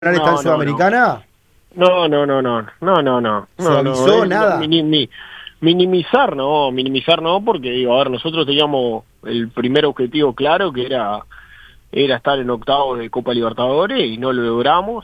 está en No, no, no. Sudamericana? No, no, no, no, no, no, no, ¿Se no, no, avisó? Nada. minimizar no, porque digo, a ver, nosotros teníamos el primer objetivo claro que era estar en octavos de Copa Libertadores y no lo logramos.